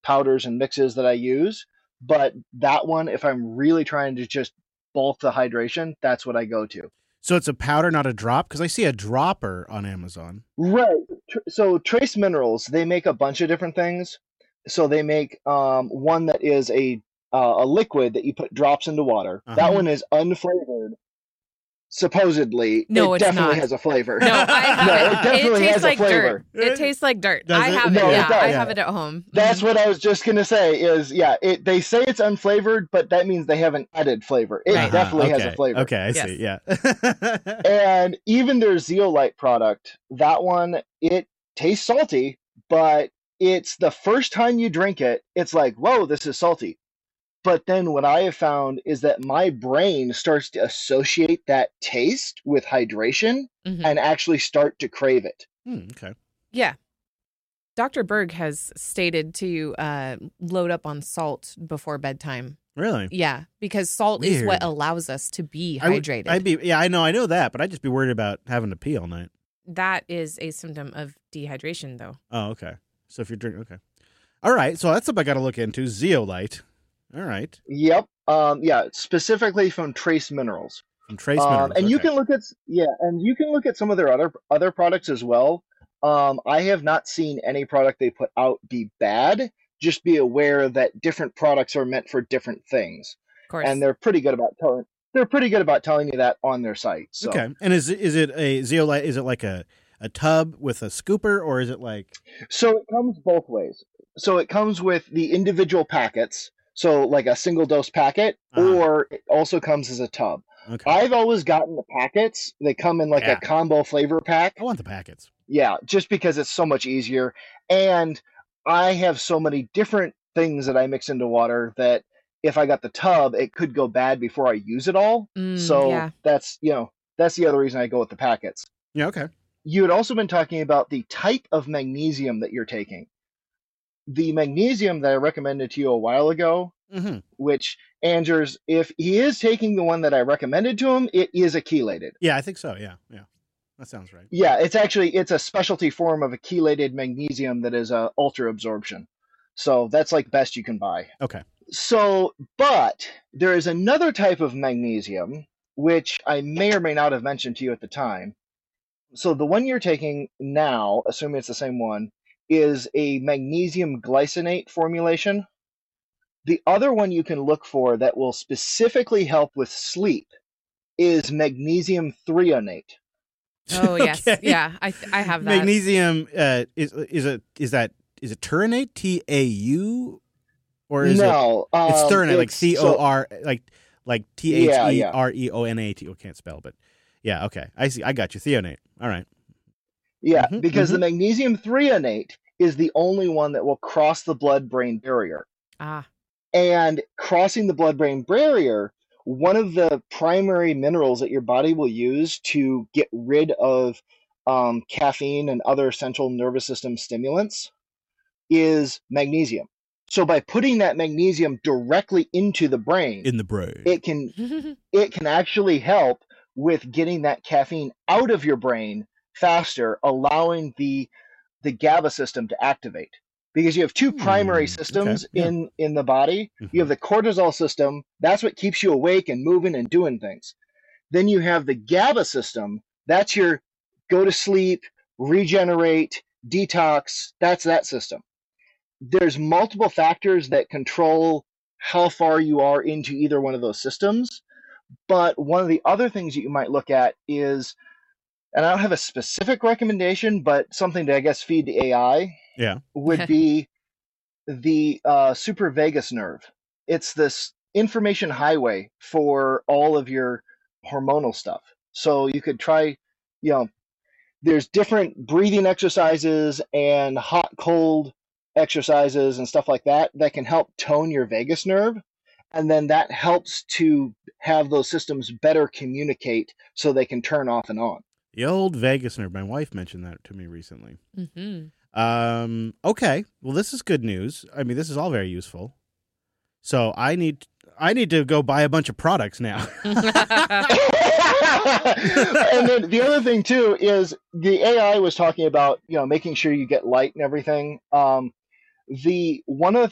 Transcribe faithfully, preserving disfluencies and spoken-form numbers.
powders and mixes that I use. But that one, if I'm really trying to just bulk the hydration, that's what I go to. So it's a powder, not a drop? Because I see a dropper on Amazon. Right. So Trace Minerals, they make a bunch of different things. So they make um, one that is a uh, a liquid that you put drops into water. Uh-huh. That one is unflavored. Supposedly, no, it it's definitely not. has a flavor. No, I have no, it. it definitely it tastes has like a flavor. dirt. It tastes like dirt. Does I it? have No, it. it Yeah, does. I have it at home. That's what I was just gonna say. Is yeah, it. They say it's unflavored, but that means they haven't added flavor. It Right. definitely okay. has a flavor. Okay, I Yes. see. Yeah. And even their Zeolite product, that one, it tastes salty, but it's the first time you drink it, it's like, whoa, this is salty. But then what I have found is that my brain starts to associate that taste with hydration Mhm. and actually start to crave it. Hmm, okay. Yeah. Doctor Berg has stated to uh, load up on salt before bedtime. Really? Yeah, because salt is Weird. what allows us to be I would- hydrated. I'd be. Yeah, I know. I know that, but I'd just be worried about having to pee all night. That is a symptom of dehydration, though. Oh, okay. So if you're drinking, okay. All right. So that's something I got to look into. Zeolite. All right. Yep. Um, yeah, specifically from Trace Minerals. From Trace Um, Minerals. and you okay. can look at yeah, and you can look at some of their other other products as well. Um, I have not seen any product they put out be bad. Just be aware that different products are meant for different things, Of course. and they're pretty good about telling. They're pretty good about telling you that on their site. So. Okay. And is it- is it a zeolite? Is it like a, a tub with a scooper, or is it like? So it comes both ways. So it comes with the individual packets, so like a single dose packet, Uh-huh. or it also comes as a tub. Okay. I've always gotten the packets. They come in like Yeah. a combo flavor pack. I want the packets. Yeah, just because it's so much easier. And I have so many different things that I mix into water that if I got the tub, it could go bad before I use it all. Mm, so yeah. that's, you know, that's the other reason I go with the packets. Yeah. Okay. You had also been talking about the type of magnesium that you're taking. The magnesium that I recommended to you a while ago, Mm-hmm. which Andrews, if he is taking the one that I recommended to him, it is a chelated. Yeah, I think so. Yeah. Yeah. That sounds right. Yeah, it's actually it's a specialty form of a chelated magnesium that is a ultra absorption. So that's like best you can buy. Okay. So, but there is another type of magnesium which I may or may not have mentioned to you at the time. So the one you're taking now, assuming it's the same one, is a magnesium glycinate formulation. The other one you can look for that will specifically help with sleep is magnesium threonate. Oh, yes. Okay. Yeah, I I have that. Magnesium uh, is is it is that is it turinate? T A U or is no, it? It's um, turinate, like it's- C O R, like like T H Yeah, E yeah. R E O N A T. I can't spell, but yeah, okay. I see. I got you. Theonate. All right. Yeah, Mhm, because mhm. the magnesium threonate is the only one that will cross the blood-brain barrier. Ah, And crossing the blood-brain barrier, one of the primary minerals that your body will use to get rid of um, caffeine and other central nervous system stimulants is magnesium. So by putting that magnesium directly into the brain, In the brain. it can it can actually help with getting that caffeine out of your brain faster, allowing the the GABA system to activate. Because you have two primary Hmm, systems okay, yeah. in in the body. Mhm. You have the cortisol system, that's what keeps you awake and moving and doing things. Then you have the GABA system, that's your go to sleep, regenerate, detox, that's that system. There's multiple factors that control how far you are into either one of those systems. But one of the other things that you might look at is, and I don't have a specific recommendation, but something to, I guess, feed the A I Yeah. would be the uh, super vagus nerve. It's this information highway for all of your hormonal stuff. So you could try, you know, there's different breathing exercises and hot, cold exercises and stuff like that that can help tone your vagus nerve. And then that helps to have those systems better communicate so they can turn off and on. The old vagus nerve. My wife mentioned that to me recently. hmm Um, okay. Well, this is good news. I mean, this is all very useful. So I need I need to go buy a bunch of products now. And then the other thing too is the A I was talking about, you know, making sure you get light and everything. Um, the one of the